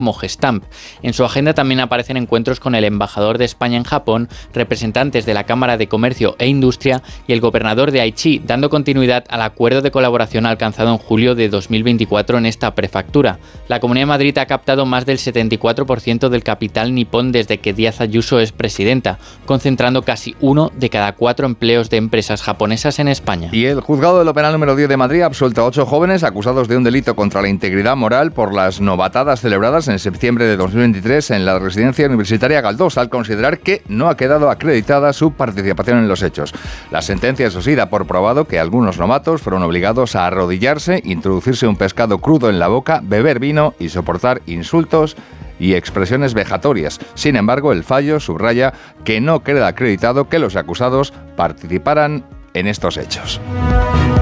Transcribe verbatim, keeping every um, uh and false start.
como Gestamp. En su agenda también aparecen encuentros con el embajador de España en Japón, representantes de la Cámara de Comercio e Industria y el gobernador de Aichi, dando continuidad al acuerdo de colaboración alcanzado en julio de dos mil veinticuatro en esta prefectura. La Comunidad de Madrid ha captado más del setenta y cuatro por ciento del capital nipón desde que Díaz Ayuso es presidenta, concentrando casi uno de cada cuatro empleos de empresas japonesas en España. Y el juzgado de lo penal número diez de Madrid ha absuelto a ocho jóvenes acusados de un delito contra la integridad moral por las novatadas celebradas en septiembre de dos mil veintitrés en la residencia universitaria Galdós, al considerar que no ha quedado acreditada su participación en los hechos. La sentencia, eso sí, da por probado que algunos novatos fueron obligados a arrodillarse, introducirse un pescado crudo en la boca, beber vino y soportar insultos y expresiones vejatorias. Sin embargo, el fallo subraya que no queda acreditado que los acusados participaran en estos hechos.